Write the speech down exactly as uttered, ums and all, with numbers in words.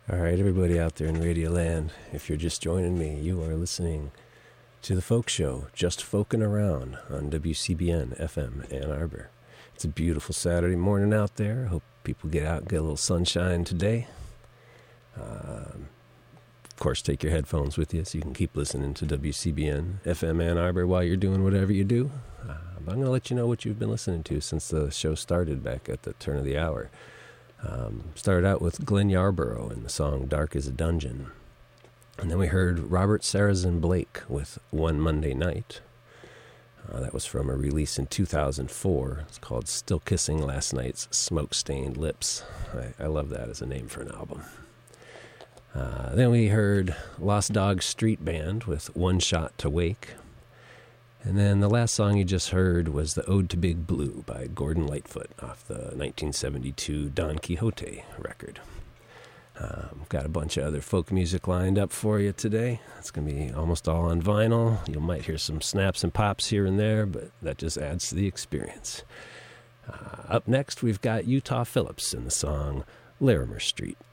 All right, everybody out there in Radio Land, if you're just joining me, you are listening to The Folk Show, Just Folkin' Around on W C B N F M Ann Arbor. It's a beautiful Saturday morning out there. Hope people get out and get a little sunshine today. Um, of course, take your headphones with you so you can keep listening to W C B N F M Ann Arbor while you're doing whatever you do. Uh, but I'm going to let you know what you've been listening to since the show started back at the turn of the hour. Um, started out with Glenn Yarborough and the song Dark as a Dungeon. And then we heard Robert Sarazin Blake with One Monday Night. Uh, that was from a release in two thousand four. It's called Still Kissing Last Night's Smoke-Stained Lips. I, I love that as a name for an album. Uh, then we heard Lost Dog Street Band with One Shot to Wake. And then the last song you just heard was the Ode to Big Blue by Gordon Lightfoot off the nineteen seventy-two Don Quixote record. Um, got a bunch of other folk music lined up for you today. It's going to be almost all on vinyl. You might hear some snaps and pops here and there, but that just adds to the experience. Uh, up next, we've got Utah Phillips and the song Larimer Street.